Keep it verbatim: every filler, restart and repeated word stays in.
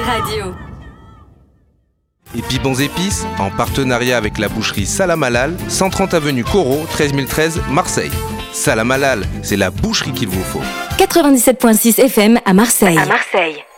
Radio. Et puis Bons Épices, en partenariat avec la boucherie Salam Halal, cent trente avenue Corot, treize mille treize, Marseille. Salam Halal, c'est la boucherie qu'il vous faut. quatre-vingt-dix-sept virgule six F M à Marseille. À Marseille.